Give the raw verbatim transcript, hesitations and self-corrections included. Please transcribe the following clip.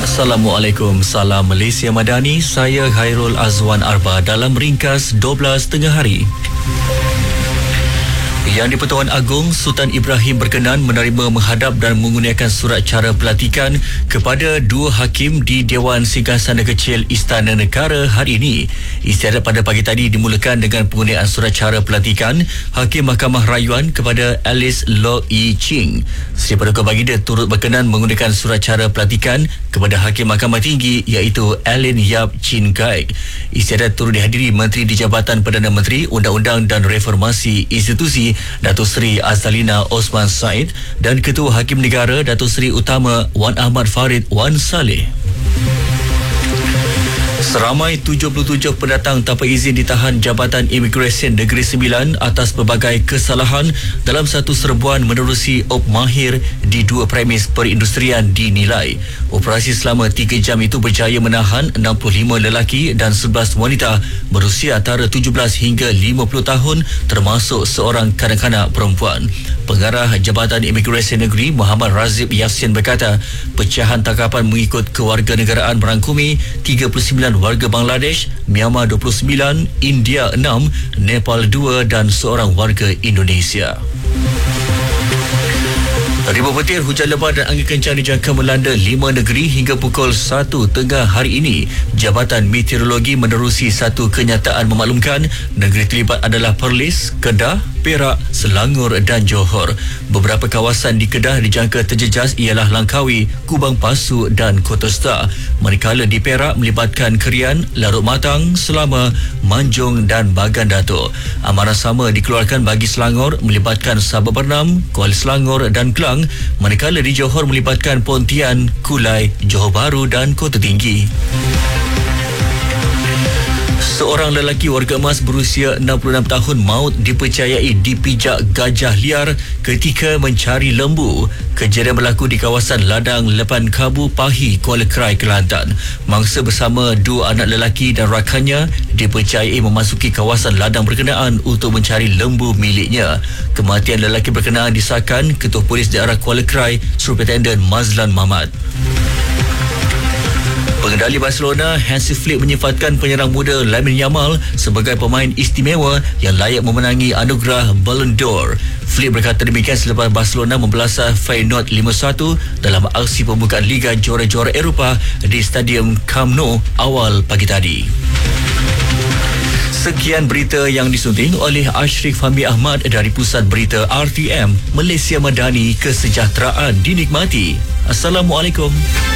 Assalamualaikum, salam Malaysia Madani. Saya Khairul Azwan Arba dalam ringkas dua belas tengah hari. Yang di-Pertuan Agong, Sultan Ibrahim berkenan menerima, menghadap dan mengurniakan surat cara pelantikan kepada dua hakim di Dewan Singgasana Kecil Istana Negara hari ini. Istiadat pada pagi tadi dimulakan dengan pengurniaan surat cara pelantikan Hakim Mahkamah Rayuan kepada Alice Loh Ee Ching. Seri Paduka Baginda turut berkenan mengurniakan surat cara pelantikan kepada Hakim Mahkamah Tinggi iaitu Allen Yap Chin Gaik. Istiadat turut dihadiri Menteri di Jabatan Perdana Menteri, Undang-Undang dan Reformasi Institusi Datuk Seri Azalina Osman Said dan Ketua Hakim Negara Datuk Seri Utama Wan Ahmad Farid Wan Saleh. Seramai tujuh puluh tujuh pendatang tanpa izin ditahan Jabatan Imigresen Negeri Sembilan atas pelbagai kesalahan dalam satu serbuan menerusi op mahir di dua premis perindustrian dinilai. Operasi selama tiga jam itu berjaya menahan enam puluh lima lelaki dan sebelas wanita berusia antara tujuh belas hingga lima puluh tahun, termasuk seorang kanak-kanak perempuan. Pengarah Jabatan Imigresen Negeri Muhammad Razib Yassin berkata, pecahan tangkapan mengikut kewarganegaraan merangkumi tiga puluh sembilan warga Bangladesh, Myanmar dua puluh sembilan, India enam, Nepal dua dan seorang warga Indonesia. Ribuan petir, hujan lebat dan angin kencang dijangka melanda lima negeri hingga pukul satu tengah hari ini. Jabatan Meteorologi menerusi satu kenyataan memaklumkan negeri terlibat adalah Perlis, Kedah, Perak, Selangor dan Johor. Beberapa kawasan di Kedah dijangka terjejas ialah Langkawi, Kubang Pasu dan Kota Star. Manakala di Perak melibatkan Kerian, Larut Matang, Selama, Manjung dan Bagan Datuk. Amaran sama dikeluarkan bagi Selangor melibatkan Sabah Bernam, Kuala Selangor dan Kelang. Manakala di Johor melibatkan Pontian, Kulai, Johor Bahru dan Kota Tinggi. Seorang lelaki warga emas berusia enam puluh enam tahun maut dipercayai dipijak gajah liar ketika mencari lembu. Kejadian berlaku di kawasan Ladang Lepan Kabu, Pahi, Kuala Krai, Kelantan. Mangsa bersama dua anak lelaki dan rakannya dipercayai memasuki kawasan ladang berkenaan untuk mencari lembu miliknya. Kematian lelaki berkenaan disahkan Ketua Polis Daerah Kuala Krai, Superintendent Mazlan Mahmad. Pengendali Barcelona Hansi Flick menyifatkan penyerang muda Lamine Yamal sebagai pemain istimewa yang layak memenangi anugerah Ballon d'Or. Flick berkata demikian selepas Barcelona membelasah Feyenoord lima satu dalam aksi pembukaan Liga Juara-Juara Eropah di Stadium Camp Nou awal pagi tadi. Sekian berita yang disunting oleh Ashrik Fahmi Ahmad dari Pusat Berita R T M Malaysia Madani. Kesejahteraan dinikmati. Assalamualaikum.